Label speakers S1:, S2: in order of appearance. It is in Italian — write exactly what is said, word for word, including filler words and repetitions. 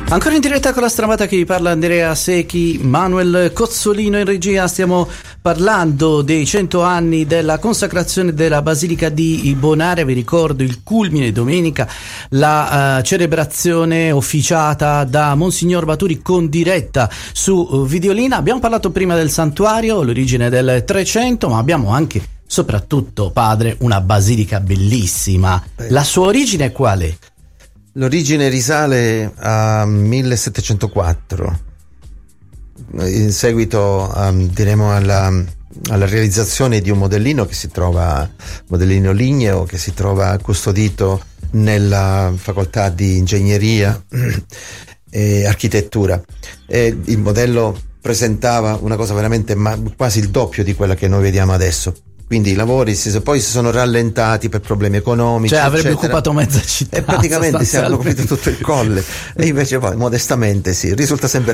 S1: Ancora in diretta con la stramata che vi parla Andrea Secchi, Manuel Cozzolino in regia. Stiamo parlando dei cento anni della consacrazione della Basilica di Bonaria. Vi ricordo il culmine domenica, la uh, celebrazione officiata da Monsignor Baturi con diretta su uh, Videolina. Abbiamo parlato prima del santuario, l'origine del trecento, ma abbiamo anche, soprattutto, padre, una basilica bellissima. La sua origine qual è?
S2: L'origine risale a millesettecentoquattro, in seguito um, diremo alla, alla realizzazione di un modellino che si trova, modellino ligneo, che si trova custodito nella facoltà di ingegneria e architettura. E il modello presentava una cosa veramente ma, quasi il doppio di quella che noi vediamo adesso. Quindi i lavori si, poi si sono rallentati per problemi economici,
S1: cioè avrebbe
S2: eccetera.
S1: occupato mezza città
S2: e praticamente si hanno coprito tutto il colle, e invece poi modestamente sì, risulta sempre